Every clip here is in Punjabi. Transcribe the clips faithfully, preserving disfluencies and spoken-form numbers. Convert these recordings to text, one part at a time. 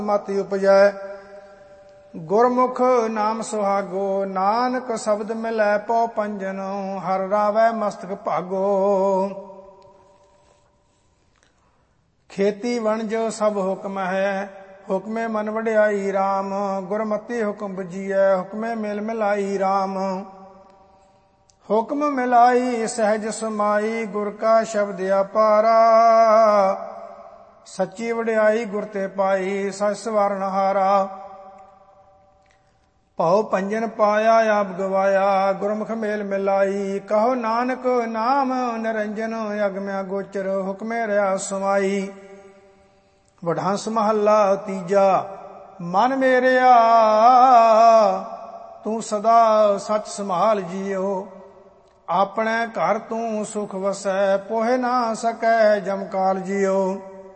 ਮਤ ਉਪਜੈ। ਗੁਰਮੁਖ ਨਾਮ ਸੁਹਾਗੋ, ਨਾਨਕ ਸ਼ਬਦ ਮਿਲੈ ਪਉ ਪੰਜਨ, ਹਰ ਰਾਵੈ ਮਸਤਕ ਭਾਗੋ। ਖੇਤੀ ਵਣਜ ਸਭ ਹੁਕਮ ਹੈ, ਹੁਕਮੇ ਮਨ ਵਡਿਆਈ ਰਾਮ। ਗੁਰਮਤਿ ਹੁਕਮ ਬੁਝੀਐ, ਹੁਕਮੇ ਮਿਲ ਮਿਲਾਈ ਰਾਮ। ਹੁਕਮ ਮਿਲਾਈ ਸਹਿਜ ਸਮਾਈ, ਗੁਰ ਕਾ ਸ਼ਬਦ ਅਪਾਰਾ। ਸੱਚੀ ਵਡਿਆਈ ਗੁਰ ਤੇ ਪਾਈ, ਸਚ ਸਵਾਰਨ ਹਾਰਾ। ਭਉ ਪੰਜਨ ਪਾਇਆ ਆਪ ਗਵਾਇਆ, ਗੁਰਮੁਖ ਮੇਲ ਮਿਲਾਈ। ਕਹੋ ਨਾਨਕ ਨਾਮ ਨਿਰੰਜਨ, ਅਗਮਿਆ ਗੋਚਰ ਹੁਕਮੇ ਰਿਆ ਸਮਾਈ। ਵਡਹੰਸ ਮਹੱਲਾ ਤੀਜਾ। ਮਨ ਮੇਰਿਆ ਤੂੰ ਸਦਾ ਸਚ ਸੰਭਾਲ ਜੀਓ। ਆਪਣੇ ਘਰ ਤੂੰ ਸੁਖ ਵਸੈ, ਪੋਹਿ ਨਾ ਸਕੈ ਜਮ ਕਾਲ ਜੀਓ।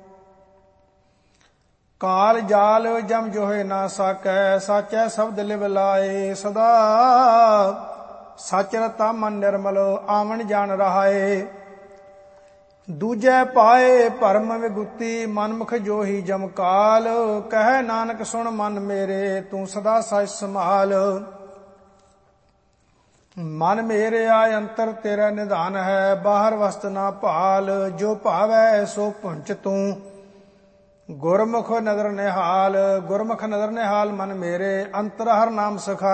ਕਾਲ ਜਾਲ ਜਮ ਜੋਹਿ ਨਾ ਸਾਕੈ, ਸਾਚੈ ਸ਼ਬਦ ਲਿਵ ਲਾਏ। ਸਦਾ ਸਚ ਰਤਾ ਮਨ ਨਿਰਮਲ, ਆਵਣ ਜਾਣ ਰਹਾਏ। ਦੂਜੈ ਪਾਏ ਭਰਮ ਵਿਗੁਤੀ, ਮਨਮੁਖ ਜੋਹੀ ਜਮ ਕਾਲ। ਕਹਿ ਨਾਨਕ ਸੁਣ ਮਨ ਮੇਰੇ, ਤੂੰ ਸਦਾ ਸਚ ਸੰਭਾਲ। ਮਨ ਮੇਰਿਆ ਅੰਤਰ ਤੇਰਾ ਨਿਧਾਨ ਹੈ, ਬਾਹਰ ਵਸਤ ਨਾ ਭਾਲ। ਜੋ ਭਾਵੈ ਸੋ ਪੁੰਚ ਤੂੰ, ਗੁਰਮੁਖ ਨਦਰ ਨਿਹਾਲ। ਗੁਰਮੁਖ ਨਦਰ ਨਿਹਾਲ ਮਨ ਮੇਰੇ, ਅੰਤਰ ਹਰ ਨਾਮ ਸਖਾ।